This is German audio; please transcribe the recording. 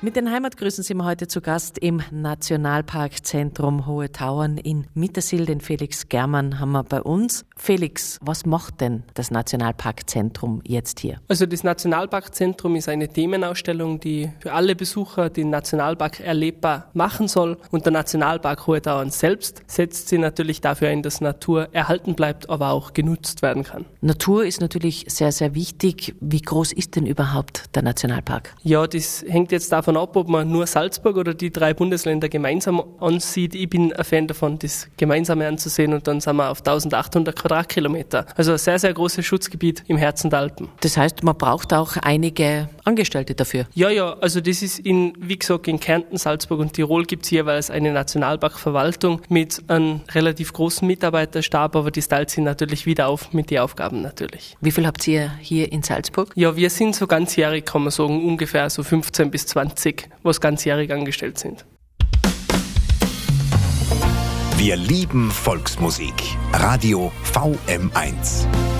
Mit den Heimatgrüßen sind wir heute zu Gast im Nationalparkzentrum Hohe Tauern in Mittersill. Den Felix Germann haben wir bei uns. Felix, was macht denn das Nationalparkzentrum jetzt hier? Also das Nationalparkzentrum ist eine Themenausstellung, die für alle Besucher den Nationalpark erlebbar machen soll. Und der Nationalpark Hohe Tauern selbst setzt sich natürlich dafür ein, dass Natur erhalten bleibt, aber auch genutzt werden kann. Natur ist natürlich sehr, sehr wichtig. Wie groß ist denn überhaupt der Nationalpark? Ja, das hängt jetzt davon ab, ob man nur Salzburg oder die 3 Bundesländer gemeinsam ansieht. Ich bin ein Fan davon, das Gemeinsame anzusehen, und dann sind wir auf 1800 Quadratkilometer. Also ein sehr, sehr großes Schutzgebiet im Herzen der Alpen. Das heißt, man braucht auch einige Angestellte dafür? Ja, also das ist wie gesagt, in Kärnten, Salzburg und Tirol gibt es jeweils eine Nationalparkverwaltung mit einem relativ großen Mitarbeiterstab, aber das teilt sich natürlich wieder auf mit den Aufgaben natürlich. Wie viel habt ihr hier in Salzburg? Ja, wir sind so ganzjährig, kann man sagen, ungefähr so 15 bis 20, was ganzjährig angestellt sind. Wir lieben Volksmusik. Radio VM1.